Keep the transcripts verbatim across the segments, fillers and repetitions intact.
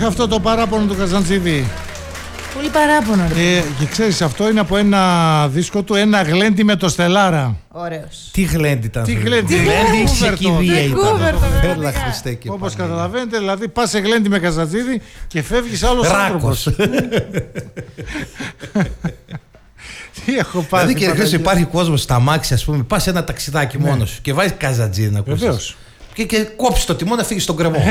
αυτό το παράπονο του Καζαντζίδη. Πολύ παράπονο. Ε, και ξέρεις, αυτό είναι από ένα δίσκο του, ένα γλέντι με το Στελάρα. Ωραίος. Τι γλέντι ήταν. Τι γλέντι, Τι γλέντι σε κηδεία ήταν. Έλα Χριστέ και όπως καταλαβαίνετε, δηλαδή πας σε γλέντι με Καζαντζίδη και φεύγεις άλλος άνθρωπος. Τι έχω πάθει. Δηλαδή και υπάρχει κόσμος στα αμάξια, ας πούμε, πας σε ένα ταξιδάκι ναι. μόνος σου και βάζεις Καζαντζίδη να ακούσεις. Βεβαίως. Και, και κόψεις το τιμόνι να φύγεις στον κρεμό.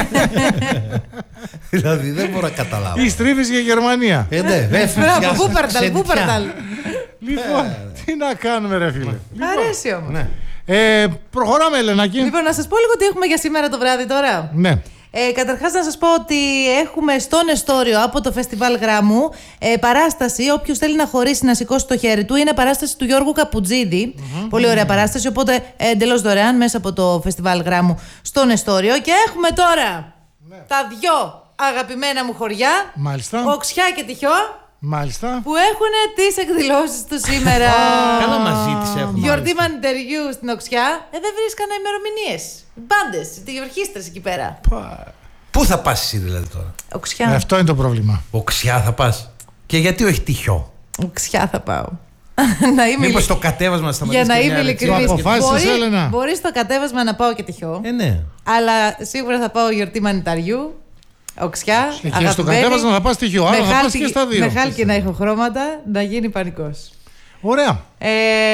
Δηλαδή δεν μπορώ να καταλάβω. Ή στρίβεις για Γερμανία. Ε, ναι, Μπράβο, Βούπερταλ, Βούπερταλ. Λοιπόν, τι να κάνουμε, ρε φίλε. Αρέσει όμως. Ε, προχωράμε, Ελενάκη. Λοιπόν, να σας πω λίγο τι έχουμε για σήμερα το βράδυ τώρα. Ναι. Ε, καταρχάς να σας πω ότι έχουμε στο Νεστόριο από το Φεστιβάλ Γράμμου ε, παράσταση. Όποιος θέλει να χωρίσει να σηκώσει το χέρι του, είναι παράσταση του Γιώργου Καπουτζίδη. Mm-hmm. Πολύ ωραία παράσταση, οπότε ε, εντελώς δωρεάν μέσα από το Φεστιβάλ Γράμμου στο Νεστόριο. Και έχουμε τώρα ναι. τα δυο αγαπημένα μου χωριά. Μάλιστα. Οξιά και Τυχιό. Μάλιστα. Που έχουν τις εκδηλώσεις του σήμερα. Καλά μαζί τις έχουμε. Γιορτή μανιτεριού στην Οξιά. Ε, δεν βρίσκανε ημερομηνίες. Μπάντες, οι ορχήστρες εκεί πέρα. Πού θα πας εσύ δηλαδή τώρα? Οξιά. Ε, αυτό είναι το πρόβλημα. Οξιά θα πας. Και γιατί όχι Τυχιό? Οξιά θα πάω. να είμαι Μήπως το κατέβασμα να σταματήσει? Για να είμαι ειλικρινής. Το αποφάσισες, Έλενα? Μπορεί στο κατέβασμα να πάω και Τυχιό. Ε, ναι. Αλλά σίγουρα θα πάω γιορτή μανιταριού. Οξιά. Και στο κατέβασμα θα πας Τυχιό. Άρα θα πας και στα δύο. Με χάλκι να έχω χρώματα, να γίνει πανικός. Ωραία. Ε,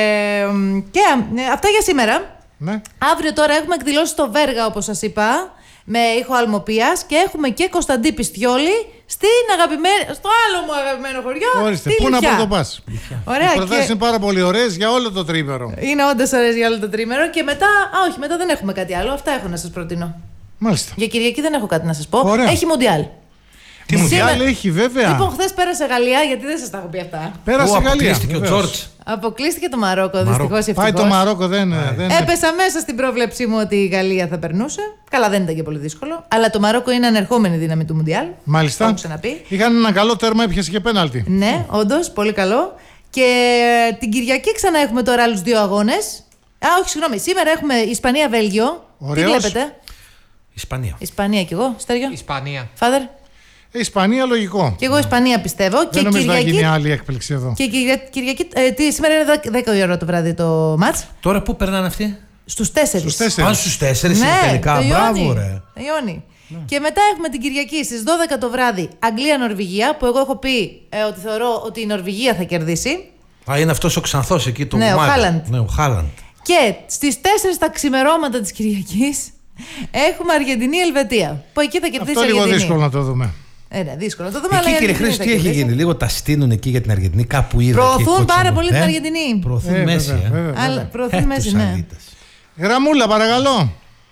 και ε, αυτά για σήμερα. Ναι. Αύριο τώρα έχουμε εκδηλώσει στο Βέργα, όπως σας είπα, με ήχο Αλμοπίας, και έχουμε και Κωνσταντί Πιστιόλη στην αγαπημένη, στο άλλο μου αγαπημένο χωριό. Ορίστε, πού να πρωτοπάς. Ωραία. Οι προτάσεις και... είναι πάρα πολύ ωραίες για όλο το τρίμερο. Είναι όντως ωραίες για όλο το τρίμερο. Και μετά, α, όχι, μετά δεν έχουμε κάτι άλλο. Αυτά έχω να σας προτείνω. Μάλιστα. Για Κυριακή δεν έχω κάτι να σας πω. Ωραία. Έχει Μουντιάλ. Τι Μουντιάλ έχει, βέβαια. Λοιπόν, χθες πέρασε Γαλλία, γιατί δεν σας τα έχω πει αυτά. Πέρασε Γαλλία. Αποκλείστηκε ο Τζόρτζ. Αποκλείστηκε το Μαρόκο, δυστυχώς ή Πάει ευτυχώς. το Μαρόκο, δεν, δεν. Έπεσα μέσα στην πρόβλεψή μου ότι η Γαλλία θα περνούσε. Καλά, δεν ήταν και πολύ δύσκολο. Αλλά το Μαρόκο είναι ανερχόμενη δύναμη του Μουντιάλ. Μάλιστα. Το έχω ξαναπεί. Είχαν ένα καλό τέρμα, έπιασε και πέναλτι. Ναι, όντως, πολύ καλό. Και την Κυριακή ξανά έχουμε τώρα άλλους δύο αγώνες. Α, όχι, συγγνώμη. Σήμερα έχουμε Ισπανία-Βέλγιο. Τι βλέπετε? Ισπανία. Ισπανία κι εγώ, Στέργιο. Ισπανία. Φάδερ. Ε, Ισπανία, λογικό. Κι εγώ Ισπανία πιστεύω. Δεν και νομίζω Κυριακή... να γίνει άλλη έκπληξη εδώ. Και Κυριακή. Ε, τι, σήμερα είναι δέκα η ώρα το βράδυ το μάτς. Τώρα πού περνάνε αυτοί? Στους τέσσερις. Στους τέσσερις. Αν στους τέσσερις ναι, είναι τελικά. Μπράβο, ρε. Τελειώνει. Ναι. Και μετά έχουμε την Κυριακή στις δώδεκα το βράδυ Αγγλία-Νορβηγία, που εγώ έχω πει ε, ότι θεωρώ ότι η Νορβηγία θα κερδίσει. Α, είναι αυτός ο Ξανθός εκεί, το ναι, ο Χάλαντ. Ναι, ο Χάλαντ. Και στις τέσσερις τα ξημερώματα της Κυριακής έχουμε Αργεντινή-Ελβετία. Που εκεί θα κερδίσει η Αργεντινή. Αυτό λίγο δύσκολο να το δούμε. Ε, ναι, δύσκολο να το δούμε. Εκεί, κύριε Χρήστο, τι έχει γίνει? Λίγο τα στείνουν εκεί για την Αργεντινή, κάπου είδα. Προωθούν πάρα πολύ ε? την Αργεντινή. Προωθούν ε, μέση. βέβαια, βέβαια, βέβαια. Αλλά προωθούν μέση, ναι. Γραμμούλα, παρακαλώ.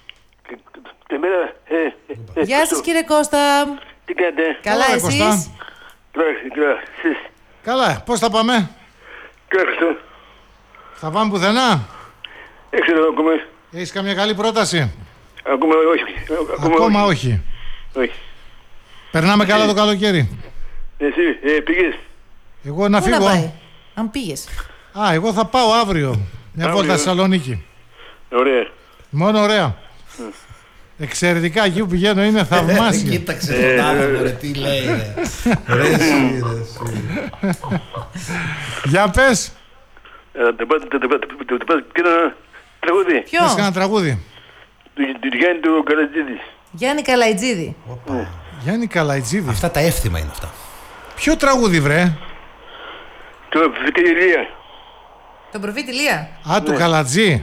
Γεια σας, κύριε Κώστα. Τι κάνετε? Καλά, Καλά, εσείς? Κώστα. Καλά, πώς θα πάμε? Καλά, θα πάμε πουθενά? έξω να ακούμε. Έχεις καμιά καλή πρόταση? Ακόμα όχι. Ακόμα όχι. όχι. Περνάμε καλά το καλοκαίρι. Εσύ ε, πήγες? Εγώ να Πού να φύγω. πάει, αν πήγες? Α, εγώ θα πάω αύριο. Μια βόλτα στη Θεσσαλονίκη. Ωραία. Μόνο ωραία. Εξαιρετικά, εκεί που πηγαίνω είναι θαυμάσια. Κοίταξε τον άνθρωπο, ρε, τι λέει, ρε. Ρε, εσύ, ρε, εσύ. Για πες. Το πας και ένα τραγούδι. Ποιο? Πες κανένα τραγούδι. Του Γιάννη του Καλατζίδη. Γιάννη Καλαϊτζίδη. Γιάννη Καλαϊτζίδη. Αυτά τα εύθυμα είναι αυτά. Ποιο τραγούδι, βρε? Το Φιτιλία. Τον προφήτη Λία. Α, του Καλατζή.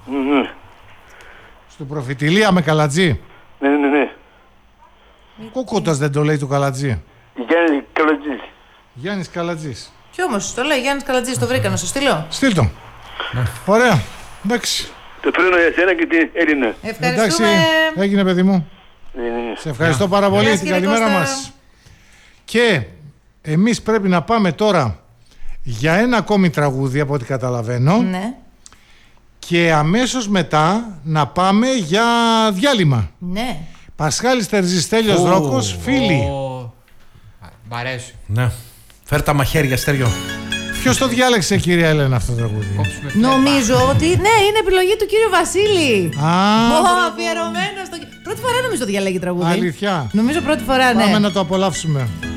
Του προφητηλία με Καλατζή. Ναι, ναι, ναι. Κοκκούτας δεν το λέει του Καλατζή. Γιάννη Καλατζής. Γιάννης Καλατζής. Ποιο όμως, το λέει Γιάννης Καλατζής, το βρήκα, να σου στείλω. Στείλ' το. Ωραία. Εντάξει. Το φέρνω για σένα και την Έλληνα. Εντάξει, Ευχαριστούμε. έγινε παιδί μου. Ναι, ναι. Σε ευχαριστώ πάρα πολύ. Γεια Την κύριε καλημέρα Κώστα. μας. Και εμείς πρέπει να πάμε τώρα για ένα ακόμη τραγούδι από ό,τι καταλαβαίνω. Ναι. Και αμέσως μετά να πάμε για διάλειμμα. Ναι. Πασχάλης Τερζής, Στέλιος Δρόκος, φίλοι. Μ' αρέσει. Ναι. Φέρ τα μαχαίρια, Στέριο. Ποιος το διάλεξε, κυρία Έλενα, αυτό το τραγούδι? Νομίζω ότι ναι, είναι επιλογή του κύριου Βασίλη. Α, Ω, αφιερωμένο στο. Πρώτη φορά νομίζω το διαλέγει τραγούδι. αλήθεια. Νομίζω πρώτη φορά, ναι. Πάμε να το απολαύσουμε.